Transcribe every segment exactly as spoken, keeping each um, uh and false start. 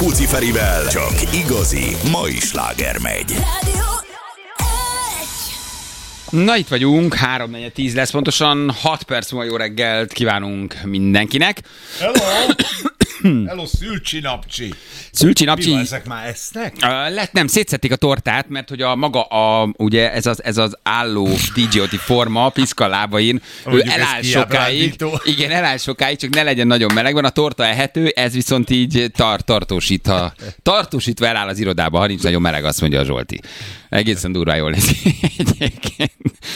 Puzzi Ferivel csak igazi mai sláger megy. Na itt vagyunk, három negyven tíz lesz pontosan, hat perc múlva jó reggelt kívánunk mindenkinek. Hello! Hello, Szülcsi Napcsi. Szülcsi Napcsi. Mi van, ezek már esznek? Uh, lett, nem, szétszették a tortát, mert hogy a maga, a, ugye ez az, ez az álló dé jé o té forma, piszka lábain, ő eláll sokáig. Igen, eláll sokáig, csak ne legyen nagyon meleg, van a torta ehető, ez viszont így tar, tartósítva, tartósítva eláll az irodába, ha nincs nagyon meleg, azt mondja a Zsolti. Egészen durván jól lesz egyébként.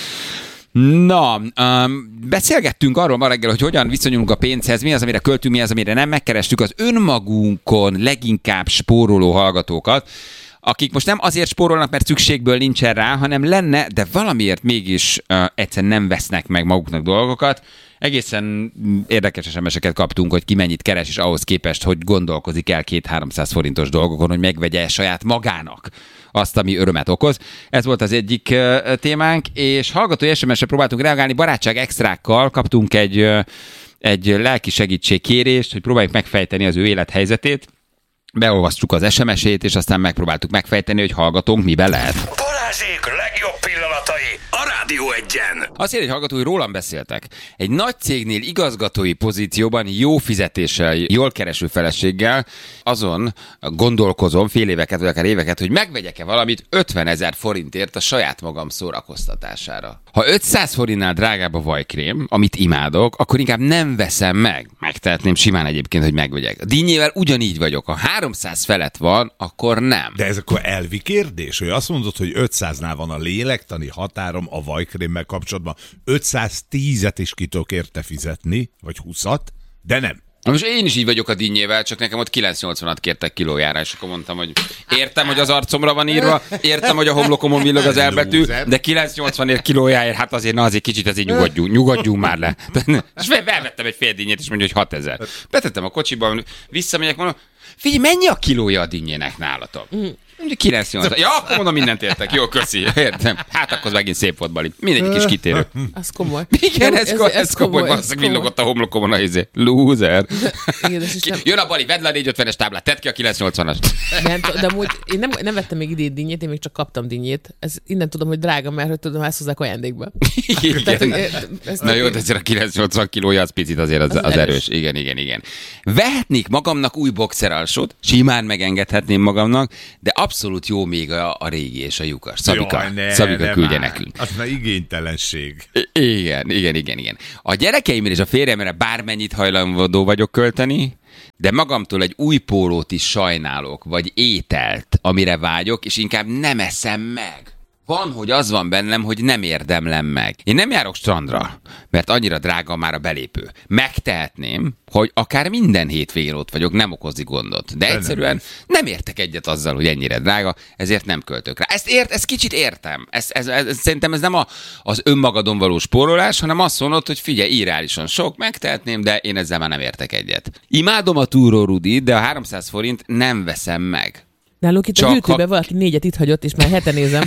Na, um, beszélgettünk arról ma reggel, hogy hogyan viszonyulunk a pénzhez, mi az, amire költünk, mi az, amire nem. Megkerestük az önmagunkon leginkább spóroló hallgatókat, akik most nem azért spórolnak, mert szükségből nincsen rá, hanem lenne, de valamiért mégis uh, egyszer nem vesznek meg maguknak dolgokat. Egészen érdekes es em es-eket kaptunk, hogy ki mennyit keres, és ahhoz képest, hogy gondolkozik el két-háromszáz forintos dolgokon, hogy megvegye saját magának azt, ami örömet okoz. Ez volt az egyik uh, témánk, és hallgatói es em es-re próbáltunk reagálni, barátság extrákkal kaptunk egy, uh, egy lelki segítségkérést, hogy próbáljuk megfejteni az ő élethelyzetét. Beolvasztjuk az es em es-ét, és aztán megpróbáltuk megfejteni, hogy hallgatónk miben lehet. Balázsék legjobb pillanatai a Rádió Egyen. Azt írja, hogy hallgató, hogy rólam beszéltek. Egy nagy cégnél igazgatói pozícióban jó fizetéssel, jól kereső feleséggel azon gondolkozom fél éveket, vagy akár éveket, hogy megvegyek-e valamit ötvenezer forintért a saját magam szórakoztatására. Ha ötszáz forintnál drágább a vajkrém, amit imádok, akkor inkább nem veszem meg. Megtehetném simán egyébként, hogy megvegyek. A dinnyével ugyanígy vagyok. Ha háromszáz felett van, akkor nem. De ez akkor elvi kérdés, hogy azt mondod, hogy ötszáznál van a lélektani határom a vajkrémmel kapcsolatban. ötszáztízet is ki tudok érte fizetni, vagy húszat, de nem. Most én is így vagyok a dinnyével, csak nekem ott kilencszáznyolcvanat kértek kilójára, és akkor mondtam, hogy értem, hogy az arcomra van írva, értem, hogy a homlokomon villog az elbetű, de kilencszáznyolcvanért kilójáért, hát azért, na azért kicsit azért nyugodjunk, nyugodjunk már le. És felvettem egy fél dinnyét, és mondja, hogy hatezer. Betettem a kocsiba, visszamegyek, mondom, figyelj, mennyi a kilója a dinnyének nálatok? kilencszáznyolcvan. Ja, akkor mondom, mindent értek. Jó, köszi. Értem. Hát akkor megint szép volt, Bali. Mindegy kis kitérő. Az komoly. Igen, ez, ez, ez, ez komoly. Valószínűleg villogott a homlokomon a izé. Loser. Igen, nem... Jön a Bali, vedd le a négyszázötvenes táblát, tedd ki a kilencszáznyolcvanas. Nem, de amúgy én nem, nem vettem még idén dinnyét, én még csak kaptam dinnyét. Ez innen tudom, hogy drága, mert hogy tudom, ezt hozzák ajándékba. Igen. Tehát, hogy, na jó, de azért a kilencszáznyolcvan kilója az picit azért az, az, az erős. Igen, igen, igen. Vehetnék magamnak új boxeralsót, simán megengedhetném magamnak, de abszolút jó még a, a régi és a lyukas. Szabika, Jaj, ne, Szabika küldje áll. Nekünk. Az már igénytelenség. I- igen, igen, igen, igen. A gyerekeimre és a férjemre bármennyit hajlandó vagyok költeni, de magamtól egy új pólót is sajnálok, vagy ételt, amire vágyok, és inkább nem eszem meg. Van, hogy az van bennem, hogy nem érdemlem meg. Én nem járok strandra, mert annyira drága már a belépő. Megtehetném, hogy akár minden hétvégén ott vagyok, nem okozi gondot. De egyszerűen nem értek egyet azzal, hogy ennyire drága, ezért nem költök rá. Ezt, ért, ezt kicsit értem. Ez, ez, ez, szerintem ez nem a, az önmagadon való spórolás, hanem azt mondod, hogy figyelj, irreálisan sok, megtehetném, de én ezzel már nem értek egyet. Imádom a túró Rudi, de a háromszáz forint nem veszem meg. Nálunk itt Csak a YouTube-ben ha... valaki négyet itt hagyott, és már hete nézem.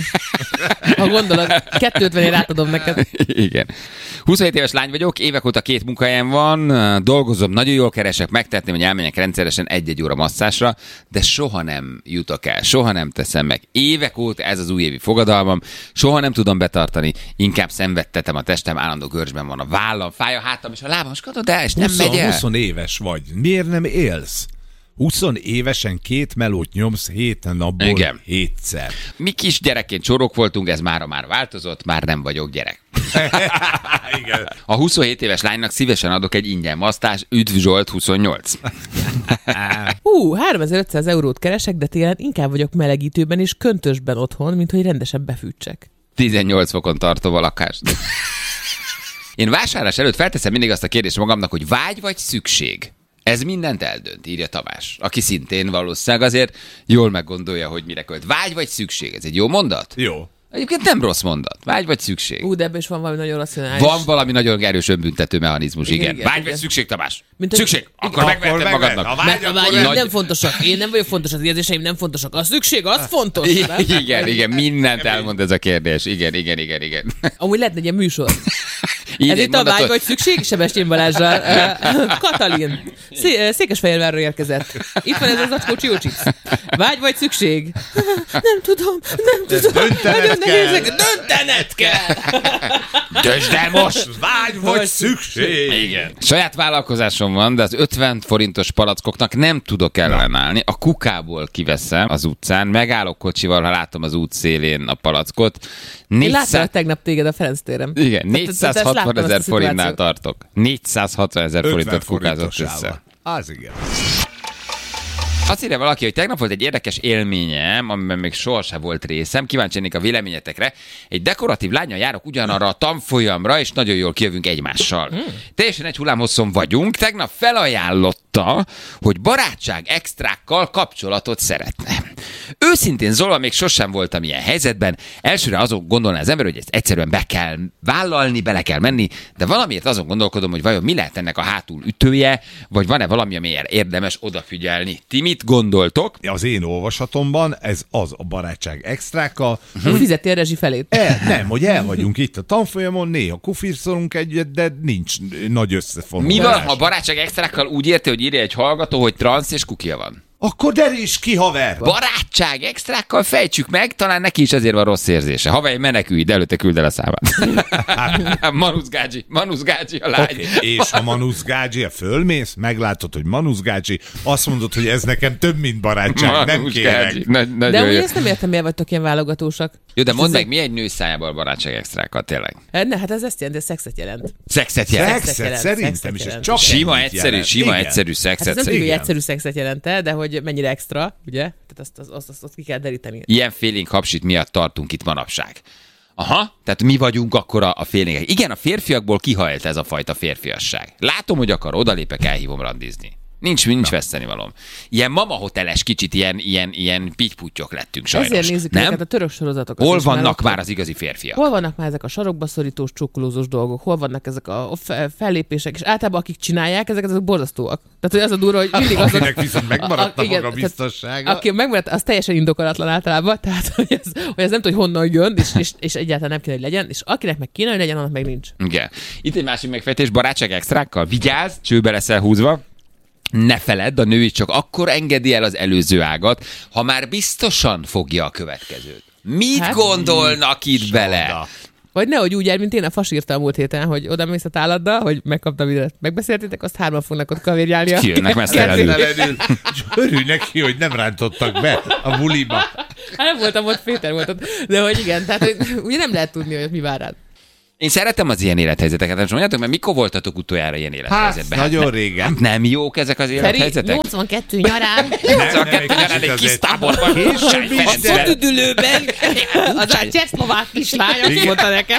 Ha gondolod, kettőtvenért átadom neked. Igen. huszonhét éves lány vagyok, évek óta két munkahelyem van, dolgozom, nagyon jól keresek, megtehetném, hogy elmenjek rendszeresen egy-egy óra masszásra, de soha nem jutok el, soha nem teszem meg. Évek óta ez az újévi fogadalmam, soha nem tudom betartani, inkább szenvedtetem a testem, állandó görcsben van a vállam, fáj a hátam és a lábam, és katod el, és nem megy el. húsz éves vagy, miért nem élsz? húsz évesen két melót nyomsz hét napból Igen. hétszer. Mi kis gyerekként csorok voltunk, ez mára már változott, már nem vagyok gyerek. Igen. A huszonhét éves lánynak szívesen adok egy ingyen masztás, üdv Zsolt huszonnyolc. Hú, háromezer-ötszáz eurót keresek, de télen inkább vagyok melegítőben és köntösben otthon, mint hogy rendesen befűtsek. tizennyolc fokon tartó a lakást. Én vásárlás előtt felteszem mindig azt a kérdést magamnak, hogy vágy vagy szükség? Ez mindent eldönt, írja Tamás, aki szintén valószínűleg azért jól meggondolja, hogy mire költ. Vágy vagy szükség? Ez egy jó mondat? Jó. Egyébként nem rossz mondat. Vágy vagy szükség? Ú, de ebben is van valami nagyon racionális. Van valami nagyon erős önbüntető mechanizmus, igen. igen. igen Vágy igen. vagy szükség, Tamás? Mint szükség. Egy... Akkor megveheted magadnak. A vágy, a vágy nagy... nem fontosak. Én nem vagyok fontos, az érzéseim nem fontosak. A szükség, az fontos. Igen, igen, mindent elmond ez a kérdés. Igen, igen, igen, igen. Amúgy lehetne egy ilyen műsor. Ez itt a vágy vagy szükség, Sebestyén Balázsral. Katalin, Szé- Székesfehérvárról érkezett. Itt van ez az acskó csiócsics. Vágy vagy szükség? Nem tudom, nem tudom. Döntened kell. Döntened kell. Döntsd el most! Vágy vagy szükség. Igen. Saját vállalkozásom van, de az ötven forintos palackoknak nem tudok ellenállni. A kukából kiveszem az utcán, megállok kocsival, ha látom az út szélén a palackot. Én láttam tegnap téged a Ferenc téren. Igen, négyszázhatvan ezer forintnál tartok. négyszázhatvan ezer forintot kukázott össze. Az igen. Azt írja valaki, hogy tegnap volt egy érdekes élményem, amiben még sohasem volt részem. Kíváncsi lennék a véleményetekre. Egy dekoratív lánnyal járok ugyanarra a tanfolyamra, és nagyon jól kijövünk egymással. Hmm. Teljesen egy hullámhosszon vagyunk. Tegnap felajánlotta, hogy barátság extrákkal kapcsolatot szeretne. Őszintén Zola, még sosem voltam ilyen helyzetben. Elsőre azon gondolná az ember, hogy ezt egyszerűen be kell vállalni, bele kell menni, de valamiért azon gondolkodom, hogy vajon mi lehet ennek a hátul ütője, vagy van-e valami, amelyre érdemes odafigyelni. Ti mit gondoltok? Az én olvasatomban ez az a barátság extrákkal. Uh-huh. Fizeti a rezsi felét. El, nem, hogy el vagyunk itt a tanfolyamon, néha kufirszolunk egyet, de nincs nagy összefonulás. Mi van, ha a barátság extrákkal úgy érti, hogy írja egy hallgató, hogy transz és kukia van? Akkor deríts ki, haver! Barátság extrákkal fejtsük meg, talán neki is ezért van rossz érzése. Haver, menekülj, de előtte küld el a számát. Manusz Gágyi, Manusz Gágyi a lány. Okay. És ha Manusz Gágyi, fölmész, meglátod, hogy Manusz Gágyi, azt mondod, hogy ez nekem több, mint barátság, Manusz nem kérek. Nagy, de úgy ezt nem értem, miért vagytok ilyen válogatósak. Jó, de mondd meg, mi egy nő szájából a barátság extrákkal, tényleg? Ne, hát ez ezt jelenti, ez szexet jelent. Szexet jelent? Szexet, jelent, szerintem szexet is, ez jelent. csak Sima, egyszerű, jelent. sima, Igen. egyszerű szexet. Hát ez nem tudjuk, hogy Igen. egyszerű szexet jelent, de hogy mennyire extra, ugye? Tehát azt, azt, azt, azt, azt ki kell deríteni. Ilyen félénk hapsit miatt tartunk itt manapság. Aha, tehát mi vagyunk akkor a, a félénkek. Igen, a férfiakból kihajlt ez a fajta férfiasság. Látom, hogy akar, odalépek, elhívom randizni. Nincs, nincs vesztenivalom. Ilyen mama hoteles kicsit, ilyen, ilyen, ilyen pittyputtyok lettünk sajnos. Ezért nézzük nem? ezeket a török sorozatokat. Hol is, vannak már már az igazi férfiak? Hol vannak már ezek a sarokba szorítós, csukkolózós dolgok? Hol vannak ezek a fe- fellépések? És általában akik csinálják, ezeket azok borzasztóak. Tehát, hogy az a durva, hogy mindig azok... Akinek viszont megmaradt a, a, igen, maga biztossága. Aki megmaradt, az teljesen indokolatlan általában, tehát hogy ez, hogy ez nem tudja, hogy honnan jön, és, és, és egyáltalán nem kéne, hogy legyen, és akinek meg kéne, hogy legyen, annak meg nincs. Igen. Itt egy másik megfejtés, barátság extrákkal. Vigyázz, csőbe leszel húzva. Ne feledd, a nő is csak akkor engedi el az előző ágat, ha már biztosan fogja a következőt. Mit hát, gondolnak itt Soda. bele? Vagy nehogy úgy jár, mint én a fasírta a múlt héten, hogy oda mész a táladdal, hogy megkaptam ide. Megbeszéltétek, azt hárman fognak ott kavérjálni. Kijönnek mesztelenül. Örülj neki, hogy nem rántottak be a buliba. Hát nem voltam ott, Péter volt ott. De hogy igen, tehát hogy, ugye nem lehet tudni, hogy mi vár rád. Én szeretem az ilyen élethelyzeteket, nem mondjátok, mert mikor voltatok utoljára ilyen élethelyzetben? Hát, nagyon ne, régen. Hát nem jók ezek az élethelyzetek? nyolcvankettő nyarán. nyolcvankettő nyarán egy kis táborban. A fotüdülőben. Az a csehszlovák kislány azt mondta nekem,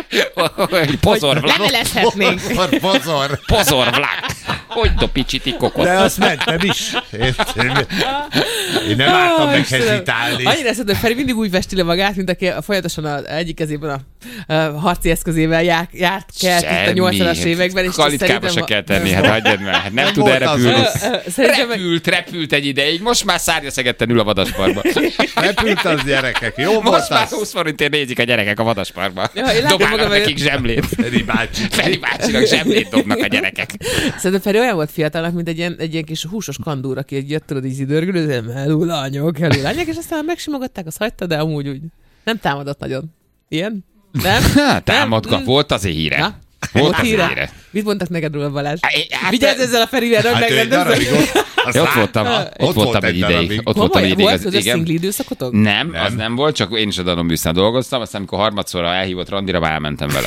Pozor hogy vlak. levelezhetnénk. Pozor, pozor. Pozor vlak. Hogy dopiciti kokot. De azt mentem is. Érted? Én nem álltam meg hezitálni. Annyira szed, hogy Feri mindig úgy festi le magát, mint aki folyamatosan az egyik kezében a, a harci eszközével járt, járt kelt itt a nyolcvanas években. És kalitkába se kell tenni, hát hagyjad meg. Hát nem Nem tud volt elrepülni. az. Repült, repült egy ideig, most már szárnyaszegetten ül a vadasparkba. Repült az gyerekek. Jó volt Most már az. húsz forintért nézik a gyerekek a vadasparkba. Ja, én látom Dobálnak magam, nekik zsemlét. Feri bácsi. Feri bácsinak zsemlét dobnak a gyerekek. Szerintem Feri olyan volt fiatalnak, mint egy ilyen, egy ilyen kis húsos kandúr, aki egy jött, tudod, így zidörgülő, hello lányok, hello lányok, és aztán megsimogatták, azt hagyta, de amúgy úgy nem támadott nagyon. Ilyen? Nem? Támadka, Nem? volt azért híre. Na? Volt azért híre. Mit mondtak neked róla, Balázs? Hát, Vigyázz ezzel a Ferivel, hogy Hát ő egy megrendezem. darabig ott, azt Ott lát- voltam, ott ott voltam volt egy ideig. darabig. Ott voltam egy ideig. Volt az- az a igen. szingli időszakotok? Nem, Nem. az nem volt, csak én is a Danubiusznál dolgoztam, aztán amikor harmadszorra elhívott randira, már elmentem vele.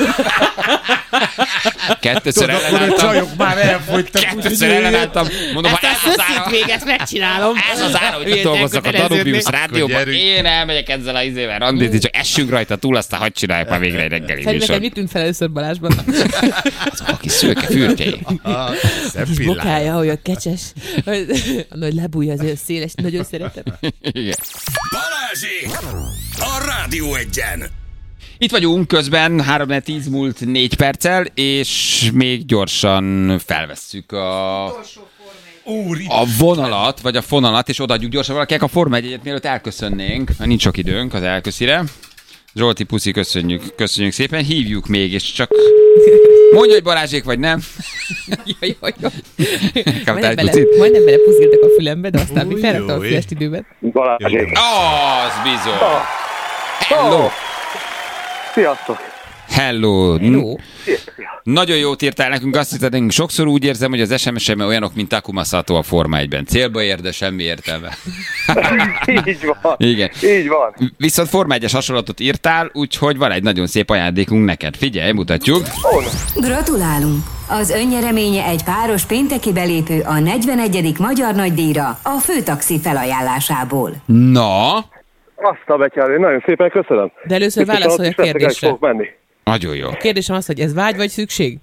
Kettőször Tudod, akkor a ellenálltam. csajok már elfogytak. Kettőször ellenálltam. Mondom, ha Ezt ez a az ára, szöszét még ezt megcsinálom. ez az ára, hogy itt Hülyét dolgozzak a elkötelezni. Danubius rádióban, gyerünk. én elmegyek ezzel a izével randizni, csak essünk rajta túl, aztán hadd csináljuk már végre egy reggeli Feri, neked műsor. mit tűnt fel először Balázsban? Aki szőke fürtjei. Ah, szebb Kis pillanat. bokája, olyan kecses. A nagy lebúja azért széles, nagyon szeretem. Igen. Balázsi! A Rádió Egyen! Itt vagyunk közben, három tíz múlt négy perccel, és még gyorsan felvesszük a, Úr, a vonalat, vagy a fonalat, és odaadjuk gyorsan valakinek a Forma egyet, mielőtt elköszönnénk, mert nincs sok időnk az elköszire. Zsolti, puszi, köszönjük, köszönjük szépen, hívjuk még, és csak Mondj, hogy Balázsék vagy nem. Jaj, jaj, jaj. Kaptál Majdnem egy bele, pucit? majdnem belepuzgáltak a fülembe, de aztán mi Új, felraktam a jó, fülest időben. Balázsék. Az bizony. Hello. Oh. Sziasztok. Hello. Hello. Nagyon jót írtál nekünk, azt hiszem, sokszor úgy érzem, hogy az es em es-em olyanok, mint Takuma Sato a Forma egyben. Célba ér, de semmi értelme. Így van. Igen. Így van. Viszont Forma egyes hasonlatot írtál, úgyhogy van egy nagyon szép ajándékunk neked. Figyelj, mutatjuk. Oh, Gratulálunk! Az önnyereménye egy páros pénteki belépő a negyvenegyedik Magyar Nagydíjra a Főtaxi felajánlásából. Na, azt a betyárő, nagyon szépen köszönöm. De először Biztosan válaszolj a ott is leszek, el kérdésre. fogok menni. nagyon jó. A kérdésem az, hogy ez vágy vagy szükség?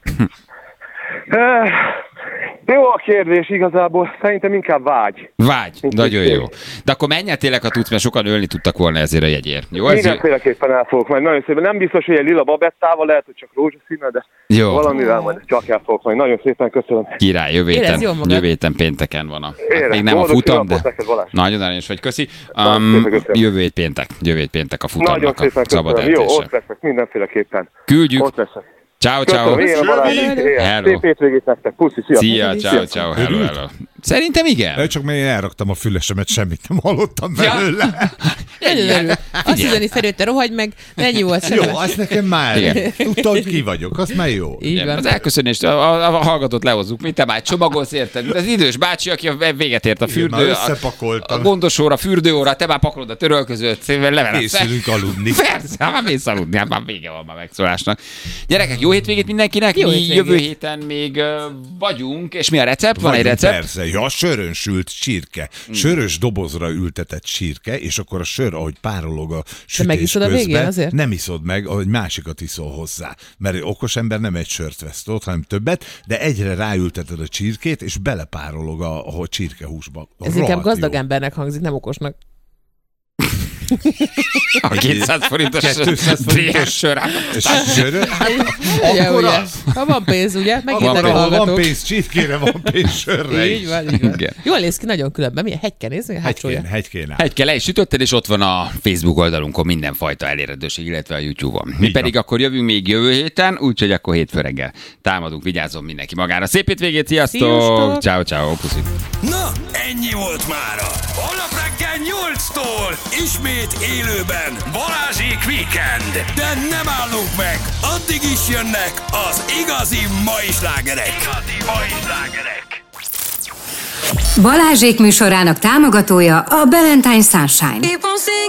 Eh, Jó a kérdés igazából, szerintem inkább vágy. Vágy, Mint nagyon szükség. jó. De akkor menj el tényleg, ha tudsz, mert sokan ölni tudtak volna ezért a jegyért. Jó, ez jó. Mindenféleképpen el fogok menni, nagyon szépen. Nem biztos, hogy egy lila babettával, lehet, hogy csak rózsaszínnel, de Jó. valamivel majd csak el fogok menni. Nagyon szépen köszönöm. Király, jövő Érezd héten, jól magad. jövő héten pénteken van a... Hát Érem. még nem a Boldog futam, színapot de neked, Balázs. nagyon aranyos vagy, köszi. Nagyon Um, szépen köszönöm. jövő hét péntek, jövő hét péntek a Nagyon futamnak a szépen szabad köszönöm. Jó, edzése. ott leszek, mindenféleképpen. Küldjük. Ott leszek. Ciao, Köszönöm, ciao. ilyen Balázs. Hello. Szép hétvégét nektek. Puszi, sziasztok. Szia, ciao, ciao, hello, hello. Szerintem igen. Csak mert én elraktam a fülesemet, semmit nem hallottam belőle. Nagyon örül. Azt üzeni Ferő, te rohagy meg, ennyi volt Jó, sem. az nekem már. Igen. Tudta, hogy ki vagyok, az már jó. Így Igen, van. az elköszönést, a, a, a hallgatót lehozzuk, mint te már csomagolsz, érted? Az idős bácsi, aki a véget ért a Igen, már fürdő, a, összepakoltam. a gondosóra, fürdőóra, te már pakolod a törölközőt, szépen leveled. Készülünk aludni. Persze, hát már mész aludni, hát már vége van már megszólásnak. Gyerekek, jó hétvégét mindenkinek, Jó mi hétvégét. jövő héten még uh, vagyunk, és mi a recept? Van egy Vagyunk, recept? Persze, ja, sörön sült csirke. Sörös dobozra ültetett csirke, és akkor a sör, ahogy párolog a sütés megiszod a végén közben, azért? nem iszod meg, ahogy másikat iszol hozzá. Mert egy okos ember nem egy sört vesz ott, hanem többet, de egyre ráülteted a csirkét, és belepárolog a, a csirkehúsba. Ez Rohadt inkább gazdag jó. embernek hangzik, nem okosnak. A kétszáz forintos kétszáz dé es forintos sör. És sörö, hát Ugye, akkor ugye. az. Ha van pénz, ugye? Van, Megírták a van, van hallgatók. pénz csirkére, van pénz sörre Így is. van, így van. Igen. Jól néz ki nagyon különben. Milyen hegyke nézni? A hátsója. Hegykén, hegykén áll. Egy kell le is sütötted, és ott van a Facebook oldalunkon mindenfajta elérhetőség, illetve a YouTube-on. Mi Így pedig van. akkor jövünk még jövő héten, úgyhogy akkor hétfő reggel támadunk, vigyázzon mindenki magára. Szép hétvégét, sziasztok! Sziasztok! Ciao, ciao, puszi. Na, ennyi volt mára. Holnap reggel nyolctól ismét élőben Balázsék Weekend. De nem állunk meg, addig is jönnek az igazi mai slágerek. Igazi mai slágerek. Balázsék műsorának támogatója a Valentine Sunshine.